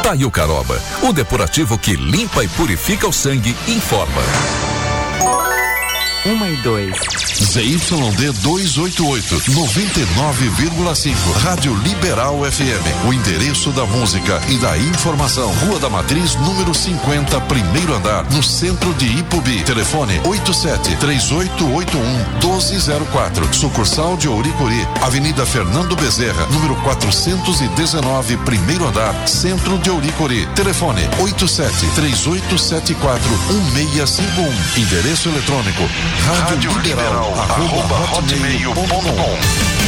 Tá aí o Caroba, o depurativo que limpa e purifica o sangue, informa. 1 e 2. ZYD 288, 99,5. Rádio Liberal FM. O endereço da música e da informação. Rua da Matriz, número 50, primeiro andar, no centro de Ipubi. Telefone 87-3881-1204. Sucursal de Ouricuri. Avenida Fernando Bezerra, número 419, primeiro andar, centro de Ouricuri. Telefone 87-3874-1651. Endereço eletrônico rádio liberal @hotmail.com.